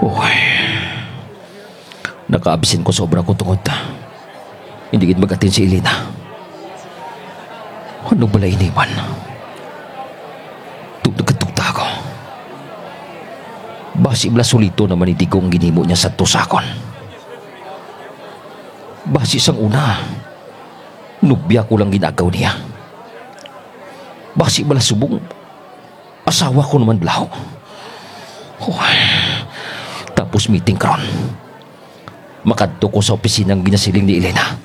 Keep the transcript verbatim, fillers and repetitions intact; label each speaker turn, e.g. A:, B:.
A: Uy, nakaabisin ko sobra ko tungod. Hindi gid magatin si Elena. Ano bala iniwan? Tugtugtugta ako. Basi bala sulito naman itigong ginimo niya sa tusakon. Basi sang una, nubya ko lang ginagaw niya. Basi bala subong, asawa ko naman blaho. Uy, tapos meeting karon. Makadto ko sa opisinang ginasiling ni Elena.